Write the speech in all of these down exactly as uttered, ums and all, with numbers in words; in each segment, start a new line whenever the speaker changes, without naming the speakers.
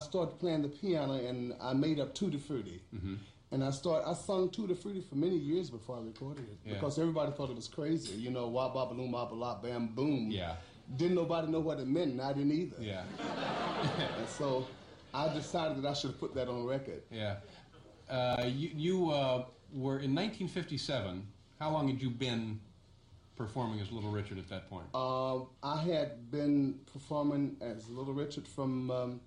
started playing the piano, and I made up Tutti Frutti. Mm-hmm. And I start, I sung Tutti Frutti for many years before I recorded it. Yeah. Because everybody thought it was crazy. You know, wah, ba, ba, loom, ba, ba, la, bam, boom.
Yeah.
Didn't nobody know what it meant, and I didn't either.
Yeah.
And so I decided that I should have put that on record.
Yeah. Uh, you you uh, were, in nineteen fifty-seven, how long had you been performing as Little Richard at that point?
Uh, I had been performing as Little Richard from... Um,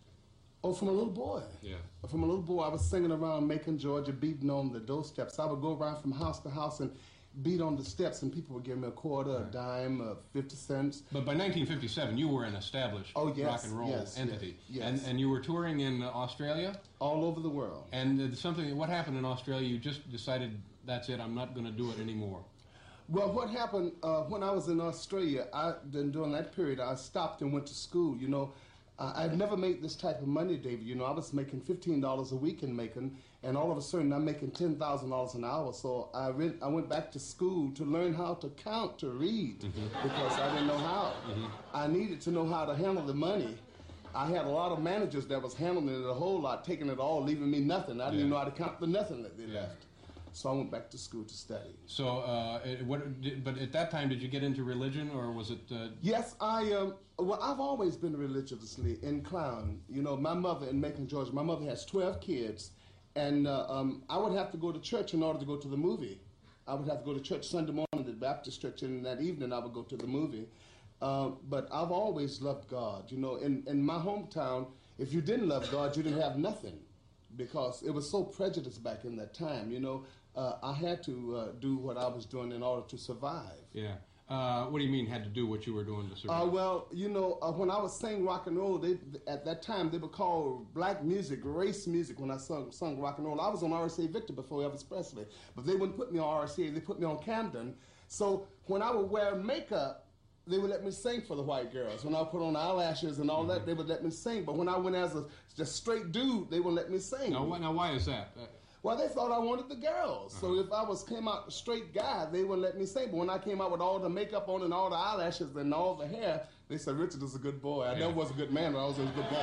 Oh, from a little boy.
Yeah.
From a little boy, I was singing around Macon, Georgia, beating on the doorsteps. I would go around from house to house and beat on the steps, and people would give me a quarter, a dime, uh, fifty cents.
But by nineteen fifty-seven, you were an established
oh, yes,
rock and roll
yes,
entity.
Yes, yes.
And, and you were touring in uh, Australia?
All over the world.
And uh, something, what happened in Australia? You just decided, that's it, I'm not going to do it anymore.
Well, what happened uh, when I was in Australia, I, then during that period, I stopped and went to school, you know. Uh, I've never made this type of money, David. You know, I was making fifteen dollars a week in Macon, and all of a sudden I'm making ten thousand dollars an hour. So I, re- I went back to school to learn how to count, to read, mm-hmm. because I didn't know how. Mm-hmm. I needed to know how to handle the money. I had a lot of managers that was handling it a whole lot, taking it all, leaving me nothing. I didn't yeah. even know how to count the nothing that they yeah. left. So I went back to school to study.
So, uh, it, what? Did, but at that time, did you get into religion, or was it? Uh...
Yes, I. Um, well, I've always been religiously inclined. You know, my mother in Macon, Georgia. My mother has twelve kids, and uh, um, I would have to go to church in order to go to the movie. I would have to go to church Sunday morning at the Baptist church, and that evening I would go to the movie. Uh, but I've always loved God. You know, in in my hometown, if you didn't love God, you didn't have nothing, because it was so prejudiced back in that time. You know. Uh, I had to uh, do what I was doing in order to survive.
Yeah. Uh, what do you mean had to do what you were doing to survive?
Uh, well, you know, uh, when I was singing rock and roll, they, at that time they would call black music race music when I sung, sung rock and roll. I was on R C A Victor before Elvis Presley, but they wouldn't put me on R C A, they put me on Camden. So when I would wear makeup, they would let me sing for the white girls. When I put on eyelashes and all mm-hmm. that, they would let me sing. But when I went as a just straight dude, they wouldn't let me sing.
Now, now why is that? Uh,
Well, they thought I wanted the girls. Uh-huh. So if I was came out a straight guy, they wouldn't let me sing. But when I came out with all the makeup on and all the eyelashes and all the hair, they said, Richard is a good boy. I yeah. never was a good man, but I was a good boy.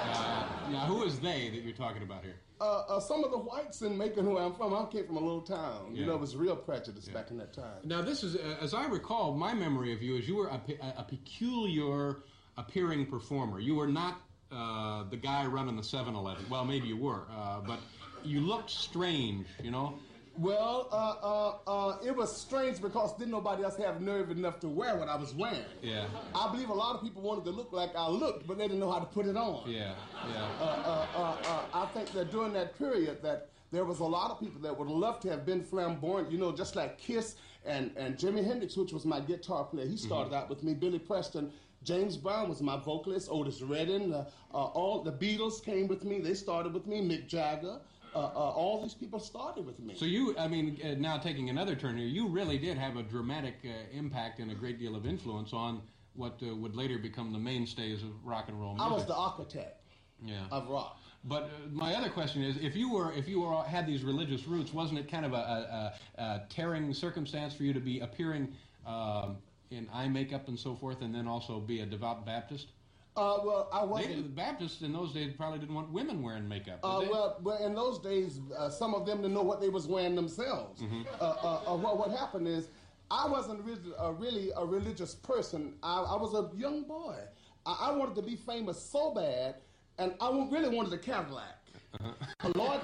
Uh, now, who is they that you're talking about here?
Uh, uh, some of the whites in Macon, where I'm from, I came from a little town. Yeah. You know, it was real prejudice yeah. back in that time.
Now, this is, uh, as I recall, my memory of you is you were a, pe- a peculiar appearing performer. You were not uh, the guy running the seven eleven. Well, maybe you were, uh, but you looked strange, you know?
Well, uh, uh, uh, it was strange because didn't nobody else have nerve enough to wear what I was wearing.
Yeah.
I believe a lot of people wanted to look like I looked, but they didn't know how to put it on.
Yeah, yeah.
Uh, uh, uh, uh, I think that during that period that there was a lot of people that would love to have been flamboyant, you know, just like Kiss and, and Jimi Hendrix, which was my guitar player. He started mm-hmm. out with me. Billy Preston, James Brown was my vocalist, Otis Redding, uh, uh, all the Beatles came with me. They started with me, Mick Jagger. Uh, uh, all these people started with me.
So you, I mean, uh, now taking another turn here, you really did have a dramatic uh, impact and a great deal of influence on what uh, would later become the mainstays of rock and roll music.
I was the architect
yeah.
of rock.
But uh, my other question is, if you were, if you were had these religious roots, wasn't it kind of a, a, a, a tearing circumstance for you to be appearing um, in eye makeup and so forth, and then also be a devout Baptist?
Uh, well, I wasn't.
They, the Baptists in those days probably didn't want women wearing makeup. Did
uh,
they?
Well, well, in those days, uh, some of them didn't know what they was wearing themselves. Mm-hmm. Uh, uh, uh, well, what happened is, I wasn't really, uh, really a religious person. I, I was a young boy. I, I wanted to be famous so bad, and I really wanted a Cadillac. Uh-huh. Lloyd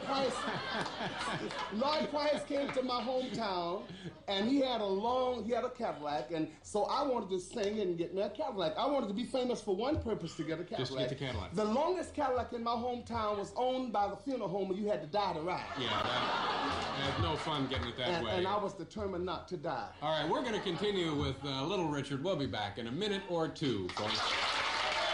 Price, Lloyd Price came to my hometown, and he had a long, he had a Cadillac, and so I wanted to sing and get me a Cadillac. I wanted to be famous for one purpose, to get a Cadillac.
Just to get the Cadillac.
The longest Cadillac in my hometown was owned by the funeral home, and you had to die to ride.
Yeah, that, that's no fun getting it that
and,
way.
And I was determined not to die.
All right, we're going to continue with uh, Little Richard. We'll be back in a minute or two, folks.